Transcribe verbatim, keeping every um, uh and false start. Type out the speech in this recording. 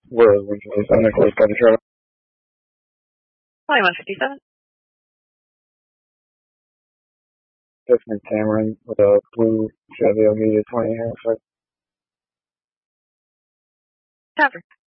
Where one fifty-seven, Nicholas got the trailer. Probably one fifty-seven. Tiffany Cameron with a blue Chevy Omega twenty here. Cover.